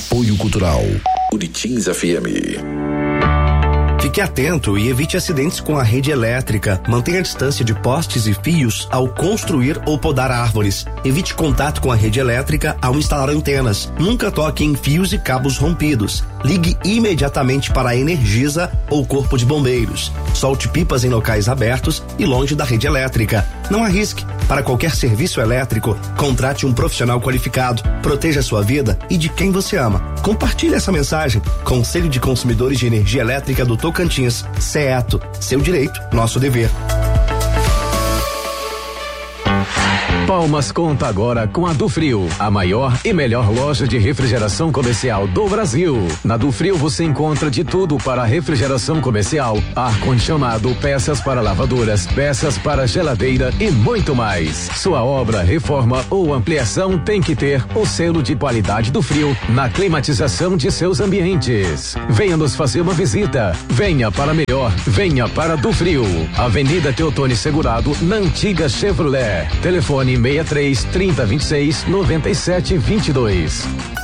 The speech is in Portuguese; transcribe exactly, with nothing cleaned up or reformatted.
Apoio Cultural Uritins F M. Fique atento e evite acidentes com a rede elétrica. Mantenha a distância de postes e fios ao construir ou podar árvores. Evite contato com a rede elétrica ao instalar antenas. Nunca toque em fios e cabos rompidos. Ligue imediatamente para a Energisa ou Corpo de Bombeiros. Solte pipas em locais abertos e longe da rede elétrica. Não arrisque. Para qualquer serviço elétrico, contrate um profissional qualificado. Proteja a sua vida e de quem você ama. Compartilhe essa mensagem. Conselho de Consumidores de Energia Elétrica do Tocantins, CEETO. Seu direito, nosso dever. Palmas conta agora com a Dufrio, a maior e melhor loja de refrigeração comercial do Brasil. Na Dufrio você encontra de tudo para refrigeração comercial, ar-condicionado, peças para lavadoras, peças para geladeira e muito mais. Sua obra, reforma ou ampliação tem que ter o selo de qualidade Dufrio na climatização de seus ambientes. Venha nos fazer uma visita. Venha para melhor. Venha para Dufrio. Avenida Teotônio Segurado, na antiga Chevrolet. Telefone sessenta e três, trinta, vinte e seis, noventa e sete, vinte e dois.